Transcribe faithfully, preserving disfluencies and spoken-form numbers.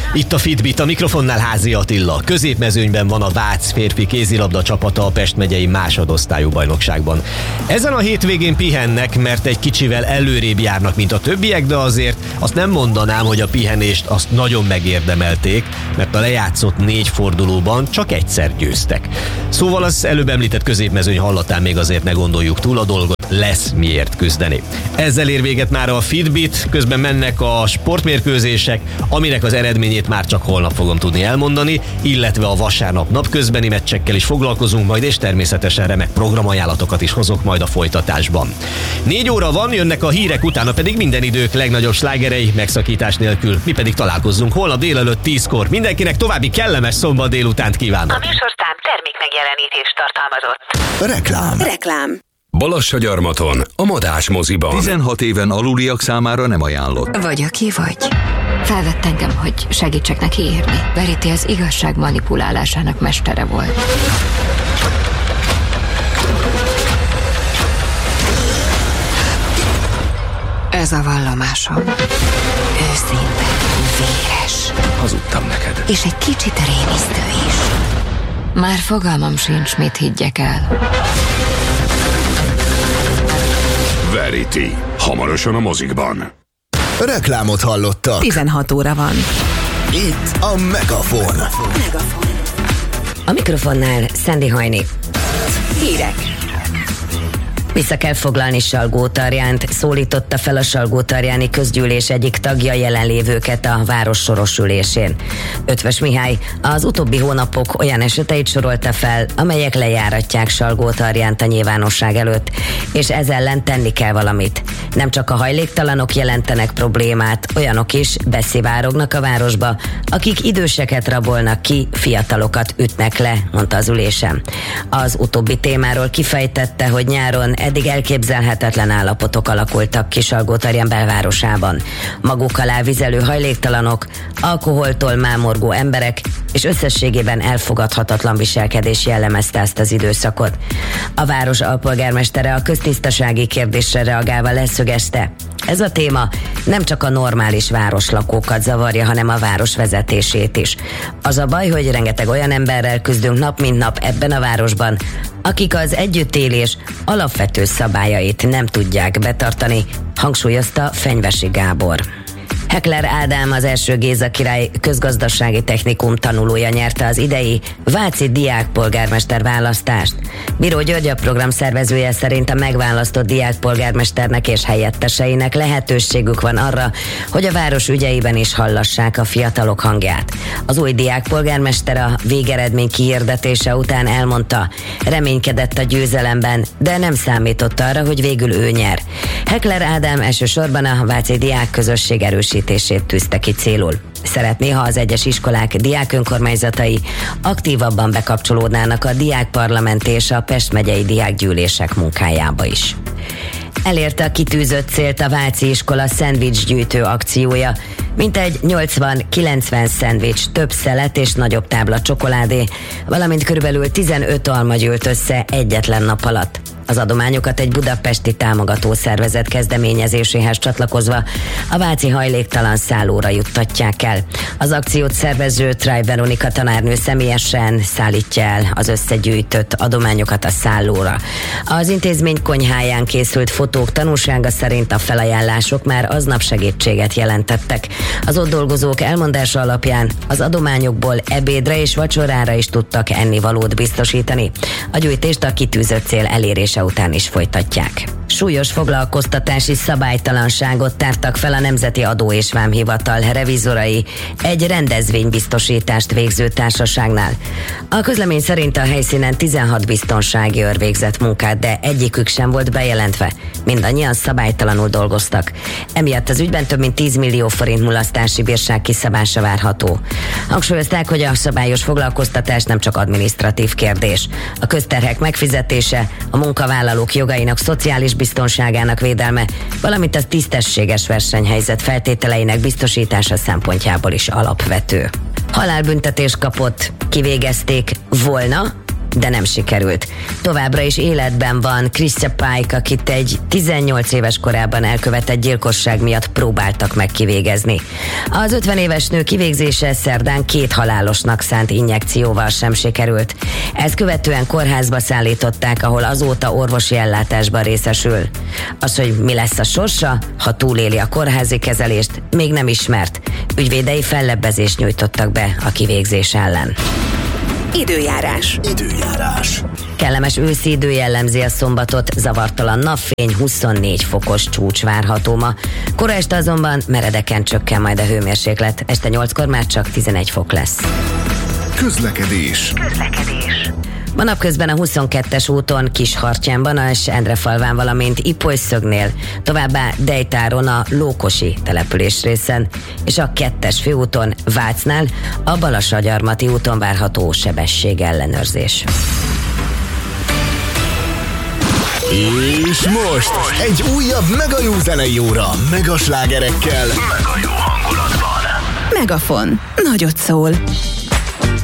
Itt a Fitbit, a mikrofonnál Házi Attila. Középmezőnyben van a Vác férfi kézilabda csapata a Pest megyei másodosztályú bajnokságban. Ezen a hétvégén pihennek, mert egy kicsivel előrébb járnak, mint a többiek, de azért azt nem mondanám, hogy a pihenést azt nagyon megérdemelték, mert a lejátszott négy fordulóban csak egyszer győztek. Szóval az előbb említett középmezőny hallatán még azért ne gondoljuk túl a dolgot, lesz miért küzdeni. Ezzel ér véget már a Fitbit, közben mennek a sportmérkőzések, aminek az eredményét már csak holnap fogom tudni elmondani, illetve a vasárnap napközbeni meccsekkel is foglalkozunk majd, és természetesen remek programajánlatokat is hozok majd a folytatásban. Négy óra van, jönnek a hírek, utána pedig minden idők legnagyobb slágerei, megszakítás nélkül. Mi pedig találkozzunk holnap délelőtt tízkor. Mindenkinek további kellemes szombat délutánt kívánok. A műsorszám termék megjelenítést tartalmazott. Reklám. Reklám. Balassagyarmaton, a Madás moziban. tizenhat éven aluliak számára nem ajánlott. Vagy aki vagy. Felvett engem, hogy segítsek neki írni. Verity az igazság manipulálásának mestere volt. Ez a vallomásom. Őszinte, véres. Hazudtam neked. És egy kicsit rémisztő is. Már fogalmam sincs, mit higgyek el. Verity. Hamarosan a mozikban. Reklámot hallottak. tizenhat óra van. Itt a Megafon. Megafon. A mikrofonnál Szendi Hajni. Hírek. Vissza kell foglalni Salgótarjánt, szólította fel a Salgótarjáni közgyűlés egyik tagja jelenlévőket a város soros ülésén. Ötvös Mihály az utóbbi hónapok olyan eseteit sorolta fel, amelyek lejáratják Salgótarjánt a nyilvánosság előtt, és ez ellen tenni kell valamit. Nem csak a hajléktalanok jelentenek problémát, olyanok is beszivárognak a városba, akik időseket rabolnak ki, fiatalokat ütnek le, mondta az ülésen. Az utóbbi témáról kifejtette, hogy nyáron eddig elképzelhetetlen állapotok alakultak ki Salgótarján belvárosában. Maguk alá vizelő hajléktalanok, alkoholtól mámorgó emberek, és összességében elfogadhatatlan viselkedés jellemezte ezt az időszakot. A város alpolgármestere a köztisztasági kérdésre reagálva leszögezte: ez a téma nem csak a normális városlakókat zavarja, hanem a város vezetését is. Az a baj, hogy rengeteg olyan emberrel küzdünk nap mint nap ebben a városban, akik az együttélés alapvető szabályait nem tudják betartani, hangsúlyozta Fenyvesi Gábor. Heckler Ádám, az első Géza király közgazdasági technikum tanulója nyerte az idei váci diákpolgármester választást. Bíró György, a program szervezője szerint a megválasztott diákpolgármesternek és helyetteseinek lehetőségük van arra, hogy a város ügyeiben is hallassák a fiatalok hangját. Az új diákpolgármester a végeredmény kihirdetése után elmondta, reménykedett a győzelemben, de nem számított arra, hogy végül ő nyer. Heckler Ádám elsősorban a váci diák közösség erősítését tűzte ki célul. Szeretné, ha az egyes iskolák diákönkormányzatai aktívabban bekapcsolódnának a diákparlament és a Pest megyei diákgyűlések munkájába is. Elérte a kitűzött célt a váci iskola szendvicsgyűjtő akciója. Mintegy nyolcvan-kilencven szendvics, több szelet és nagyobb tábla csokoládé, valamint körülbelül tizenöt alma gyűlt össze egyetlen nap alatt. Az adományokat egy budapesti támogató szervezet kezdeményezéséhez csatlakozva a váci hajléktalan szállóra juttatják el. Az akciót szervező Tráj Veronika tanárnő személyesen szállítja el az összegyűjtött adományokat a szállóra. Az intézmény konyháján készült fotók tanúsága szerint a felajánlások már aznap segítséget jelentettek. Az ott dolgozók elmondása alapján az adományokból ebédre és vacsorára is tudtak ennivalót biztosítani. A gyűjtést a kitűzött cél elérése után is folytatják. Súlyos foglalkoztatási szabálytalanságot tártak fel a Nemzeti Adó és Vámhivatal revizorai egy rendezvénybiztosítást végző társaságnál. A közlemény szerint a helyszínen tizenhat biztonsági őr végzett munkát, de egyikük sem volt bejelentve. Mindannyian szabálytalanul dolgoztak. Emiatt az ügyben több mint tíz millió forint mulasztási bírság kiszabása várható. Hangsúlyozták, hogy a szabályos foglalkoztatás nem csak adminisztratív kérdés. A közterhek megfizetése, a munkavállalók jogainak szociális biztonságának védelme, valamint a tisztességes versenyhelyzet feltételeinek biztosítása szempontjából is alapvető. Halálbüntetést kapott, kivégezték volna de nem sikerült. Továbbra is életben van Christia Pike, akit egy tizennyolc éves korában elkövetett gyilkosság miatt próbáltak meg kivégezni. Az ötven éves nő kivégzése szerdán két halálosnak szánt injekcióval sem sikerült. Ezt követően kórházba szállították, ahol azóta orvosi ellátásban részesül. Az, hogy mi lesz a sorsa, ha túléli a kórházi kezelést, még nem ismert. Ügyvédei fellebbezést nyújtottak be a kivégzés ellen. Időjárás. Időjárás. Kellemes őszi idő jellemzi a szombatot, zavartalan napfény, huszonnégy fokos csúcs várható ma. Kora este azonban meredeken csökken majd a hőmérséklet, este nyolckor már csak tizenegy fok lesz. Közlekedés. Közlekedés. Ma napközben a huszonkettes úton Kishartyánban, és Endrefalván, valamint Ipolyszögnél, továbbá Dejtáron a Lókosi település részen, és a kettes főúton Vácnál a Balassagyarmati úton várható sebesség ellenőrzés. És most egy újabb mega jó zenei óra, mega slágerekkel, Mega jó hangulatban. Megafon. Nagyot szól.